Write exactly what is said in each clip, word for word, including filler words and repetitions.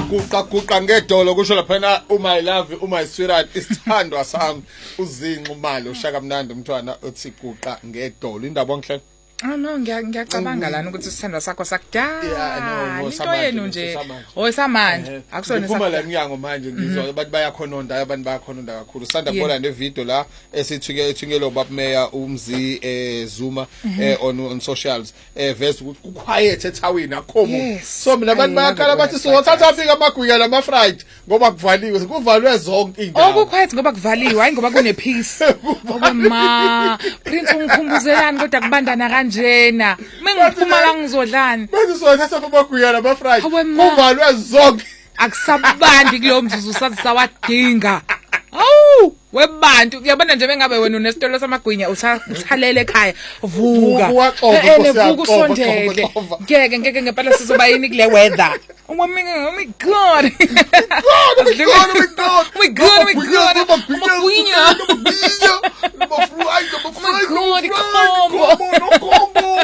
Guqa guqa ngedolo kusho lapha uma I love you uma isweetheart isithandwa sami uzinqa umali ushaka mnandi umntwana uthi guqa ngedolo indaba onhle. Oh no ngiyacabanga lana ukuthi sithandwa sakho sakudala into yenu nje oyisamanje akusona saphuma la ngiyango manje ngizwa abantu bayakhononda abantu bayakhononda kakhulu sanda bona ne video la esithuke ethungelo babumeya umzi eh Zuma eh on on socials eh verse ukuthi quiet ethawini akhomo so mina abantu bayakhala bathi so wathatha afika amagwinya lama fried ngoba kuvaliwe kuvalwe zonke indawo oh quiet ngoba kuvaliwe hayi ngoba kune peace obema prince ungikhumbuzelani kodwa kubandana njena mengiphuma la ngizodlani manje sothatha amagwinya lama fried kuvalwe zonke akusabandi kulo mzuzu sathi sawadinga awu webantu uyabona nje bengabe wena unesitolo samagwinya uthalele ekhaya vuka ene vuka usondele ngeke ngeke ngempela sizoba yini kule weather oh my god oh my god oh my god oh my god oh my god amagwinya amagwinya combo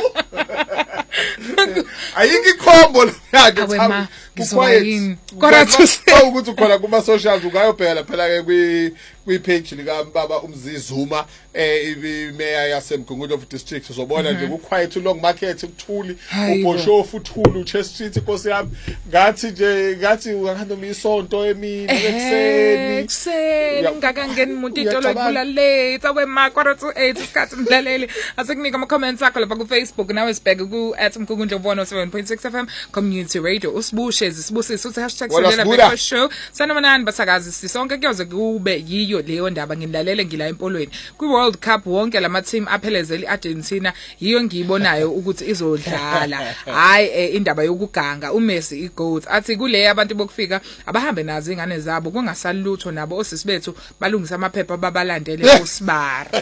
ayiki combo yakhe Kukwayini kodwa thu ukuthi khona kuma socials ungayobheka phela ke kwi kwi page lika baba umzizuma eh imeya yaseMgunguthi of district uzobona nje ku quiet long market ukuthuli ubhoshofu uthuli uChess Street inkosi yami ngathi nje ngathi ungahamba isonto emini ekseni ekseni ngakangeni umuntu itolo ikhula late awema quarter to eight isikhathi mdlaleli asekunika ama comments akho lapha ku Facebook nawe sibheke ku at Mgunguthi one oh seven point six F M community radio usibushe sibusise uthi hashtag Sondela Breakfast Show sanomanani basakazi sisonke kuyoze kube yiyo leyo ndaba nginilalele ngila empolweni kwi World Cup wonke lama team aphelezela iArgentina yiyo ngiyibonayo ukuthi izodlala hayi indaba yokuganga uMessi iGoat athi kule abantu bokufika abahambe nazo ingane zabo kungasalutho nabo osisi bethu balungisa amaphepha babalandele usibara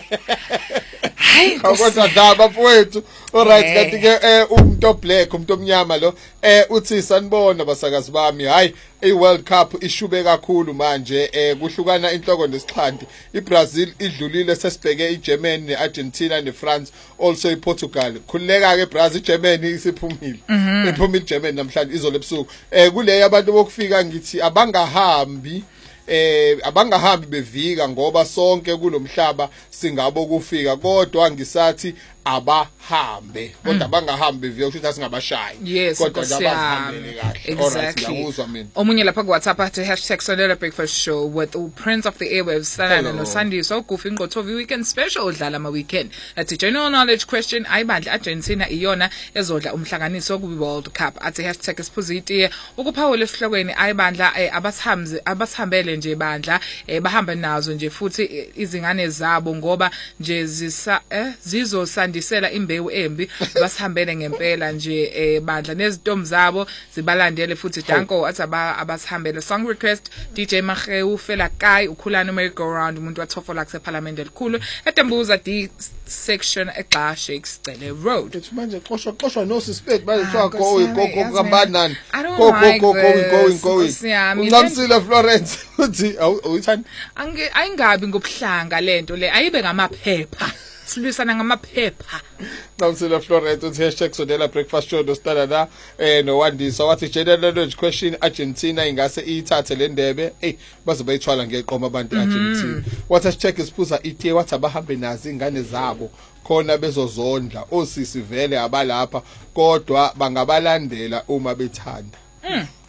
hayi kodwa daba mfowethu alright kanti ke umuntu oblack umuntu omnyama lo eh uthi sanibona basakazi bami hayi iWorld Cup ishube kakhulu manje eh kuhlukana inhloko nesixhanti iBrazil idlulile sesibheke iGermany neArgentina neFrance also iPortugal khuleka ke Brazil Germany isiphumile iphumile iGermany namhlanje izolo ebusuku eh kule abantu bokufika ngithi abangahambi eh abangahambi bevika ngoba sonke kulomhlaba singabo kufika kodwa ngisathi abahambe kodwa bangahambi vile ukuthi asingabashayi kodwa abahambele kahle alright ngiyakuzwa mina omunye lapha ku WhatsApp athi hashtag Sondela Breakfast Show with the Prince of the Airwaves Salana no Sandiso Gufi Ngqothovi weekend special udlala ama weekend athi general knowledge question ayibandla Argentina iyona ezodla umhlanganiso ku World Cup athi hashtag Siphuzitiye ukuphawula esihlokweni ayibandla abathamzi abathambele nje bandla bahamba nazo nje futhi izingane zabo ngoba nje zisa zizo disela imbewu embi basihambele ngempela nje bandla nezitombi zabo zibalandele futhi danko athi abasihambele song request D J Mageu Fela Kai ukhulana merry go round umuntu wathofola kuse parliament elikhulu eDembuza D section eGxa Shake Cele Road ethi manje xoshwa xoshwa no suspect manje kuthiwa go go go kambanani go go go going going uNamsile Florence uthi awuthanda ange ayingabi ngobuhlanga lento le ayibe ngamaphepha silwisana ngamaphepha Namsile Florence uthi hashtag Sondela Breakfast Show dostala la eh no Wandisa wathi general knowledge question Argentina ingase ithathe le ndebe hey baze bayithwala ngeqoma abantu Argentina wathi hashtag isiphuza itiye wathi abahambe nazi ingane zabo khona bezozondla osisi vele abalapha kodwa bangabalandela uma bethanda